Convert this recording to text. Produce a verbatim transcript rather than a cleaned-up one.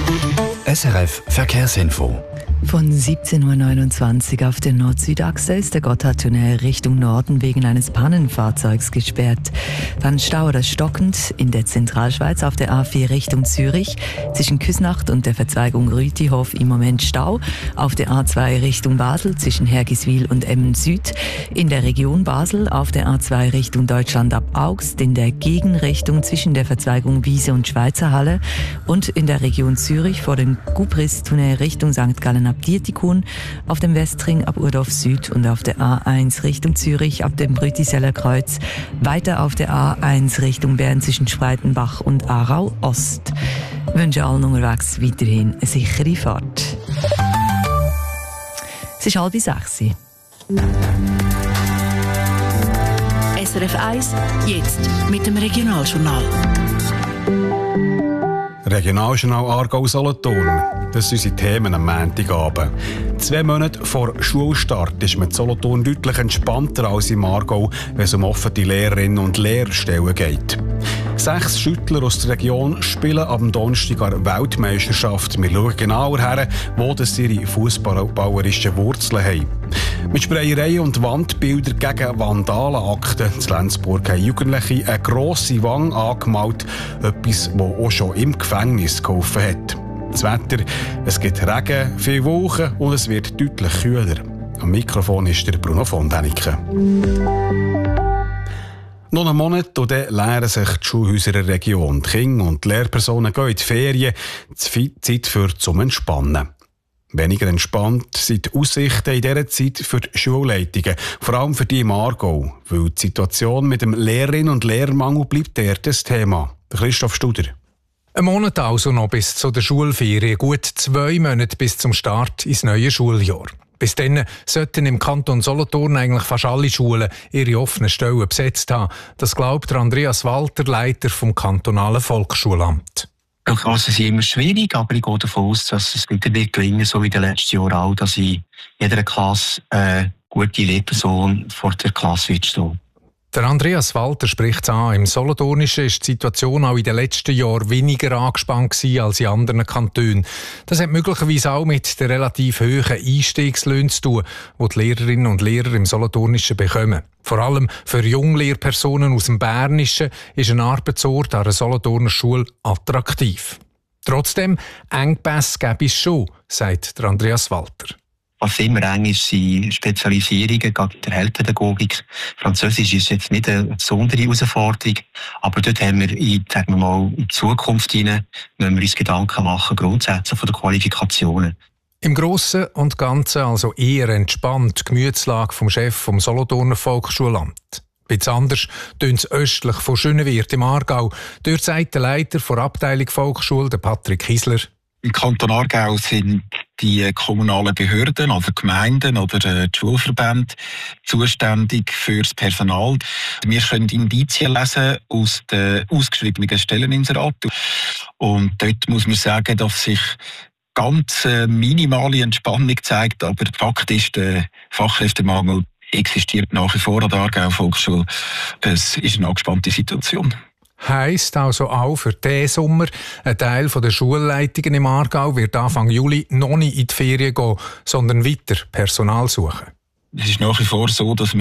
S R F Verkehrsinfo. Von siebzehn Uhr neunundzwanzig auf der Nord-Süd-Achse ist der Gotthardtunnel Richtung Norden wegen eines Pannenfahrzeugs gesperrt. Dann Stau oder stockend in der Zentralschweiz auf der A vier Richtung Zürich. Zwischen Küsnacht und der Verzweigung Rütihof im Moment Stau. Auf der A zwei Richtung Basel zwischen Hergiswil und Emmen Süd. In der Region Basel auf der A zwei Richtung Deutschland ab Augst. In der Gegenrichtung zwischen der Verzweigung Wiese und Schweizer Halle. Und in der Region Zürich vor dem Gubristunnel Richtung Sankt Gallen ab Dietikon, auf dem Westring ab Urdorf Süd und auf der A eins Richtung Zürich ab dem Brütiseller Kreuz. Weiter auf der A eins Richtung Bern zwischen Spreitenbach und Aarau Ost. Ich wünsche allen unterwegs weiterhin eine sichere Fahrt. Es ist halb sechs. S R F eins, jetzt mit dem Regionaljournal. Regionaljournal Aargau-Solothurn. Das sind unsere Themen am Montagabend. Zwei Monate vor Schulstart ist man in Solothurn deutlich entspannter als im Aargau, wenn es um offene Lehrerinnen und Lehrstellen geht. Sechs Schüttler aus der Region spielen am Donnerstag an der Weltmeisterschaft. Wir schauen genauer her, wo das ihre fußballbauerischen Wurzeln haben. Mit Sprayereien und Wandbildern gegen Vandalenakten in Lenzburg haben Jugendliche eine grosse Wange angemalt, etwas, das auch schon im Gefängnis geholfen hat. Das Wetter, es gibt Regen, viele Wolken und es wird deutlich kühler. Am Mikrofon ist der Bruno von Däniken. Noch einen Monat und dann leeren sich die Schulhäuser in der Region. Die Kinder und die Lehrpersonen gehen in die Ferien, Zeit für zum Entspannen. Weniger entspannt sind die Aussichten in dieser Zeit für die Schulleitungen, vor allem für die im Aargau, weil die Situation mit dem Lehrerinnen- und Lehrermangel bleibt dort das Thema. Christoph Studer. Ein Monat also noch bis zu der Schulferien, gut zwei Monate bis zum Start ins neue Schuljahr. Bis dann sollten im Kanton Solothurn eigentlich fast alle Schulen ihre offenen Stellen besetzt haben. Das glaubt Andreas Walter, Leiter vom kantonalen Volksschulamt. Die Klassen sind immer schwierig, aber ich gehe davon aus, dass es wieder wird gelingen, so wie in den letzten Jahren auch, dass in jeder Klasse eine gute Lehrperson vor der Klasse wird stehen. Der Andreas Walter spricht es an. Im Solothurnischen ist die Situation auch in den letzten Jahren weniger angespannt gewesen als in anderen Kantonen. Das hat möglicherweise auch mit den relativ hohen Einstiegslöhnen zu tun, die die Lehrerinnen und Lehrer im Solothurnischen bekommen. Vor allem für Junglehrpersonen aus dem Bernischen ist ein Arbeitsort an einer Solothurner Schule attraktiv. Trotzdem, Engpässe gäbe es schon, sagt der Andreas Walter. Was immer eng ist, sind Spezialisierungen, gerade in der Heilpädagogik. Französisch ist jetzt nicht eine besondere Herausforderung, aber dort haben wir in, sagen wir mal, in die Zukunft hinein, wenn wir uns Gedanken machen, Grundsätze von der Qualifikationen. Im Grossen und Ganzen also eher entspannt die Gemütslage vom Chef vom Solothurner Volksschulamt. Etwas anders tönt es östlich von Schönewirth im Aargau. Dort sagt der Leiter der Abteilung Volksschule, der Patrick Hisler. Im Kanton Aargau sind die kommunalen Behörden, also Gemeinden oder die Schulverbände, zuständig für das Personal. Wir können Indizien lesen aus den ausgeschriebenen Stelleninseraten. Und dort muss man sagen, dass sich ganz minimale Entspannung zeigt, aber praktisch der Fachkräftemangel existiert nach wie vor an der Aargau Volksschule. Es ist eine angespannte Situation. Heisst also auch für diesen Sommer, ein Teil der Schulleitungen im Aargau wird Anfang Juli noch nicht in die Ferien gehen, sondern weiter Personal suchen. Es ist nach wie vor so, dass wir